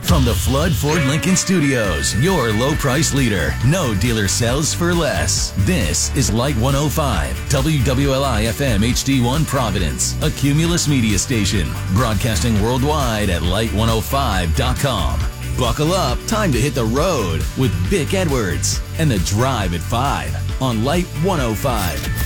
From the Flood Ford Lincoln Studios, your low price leader. No dealer sells for less. This is Light 105, WWLI FM HD1 Providence, a Cumulus media station, broadcasting worldwide at light105.com. Buckle up, time to hit the road with Vic Edwards and The Drive at 5 on Light 105.